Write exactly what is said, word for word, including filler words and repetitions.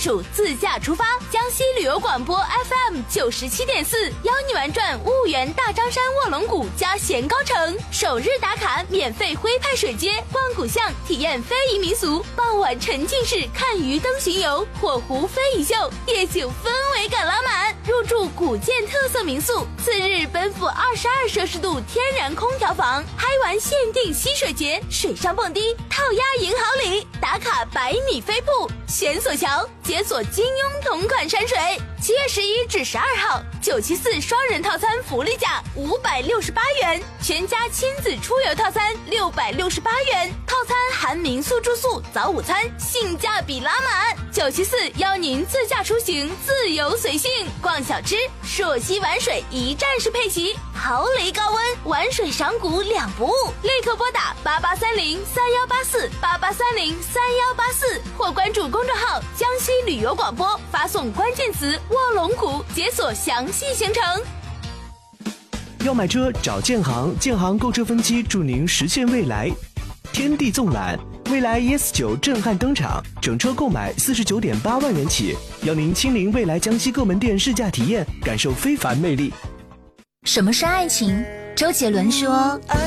属自驾出发，江西旅游广播 F M 九十七点四，邀你玩转婺源大张山卧龙谷加咸高城，首日打卡免费徽派水街，逛古巷体验非遗民俗，傍晚沉浸式看鱼灯巡游，火湖非遗秀，夜景氛围感拉满，入住古建特色民宿，次日奔赴二十二摄氏度天然空调房，嗨玩限定溪水节，水上蹦迪，套鸭赢好礼，打卡百米飞瀑，悬索桥，解锁金庸同款山水。七月十一至十二号，九七四双人套餐福利价五百六十八元，全家亲子出游套餐六百六十八元，套餐含民宿住宿、早午餐，性价比拉满。九七四邀您自驾出行，自由随性，逛小吃，朔溪玩水一站式配齐，豪雷高温，玩水赏古两不误。立刻拨打八八三零三幺八四八八三零三幺八四，或关注公众号江西旅游广播，发送关键词卧龙谷，解锁详细行程。 要买车找建行，建行购车分期助您实现未来。天地纵览，蔚来 E S 九 震撼登场，整车购买四十九点八万元起，邀您亲临蔚来江西各门店试驾体验，感受非凡魅力。 什么是爱情？周杰伦说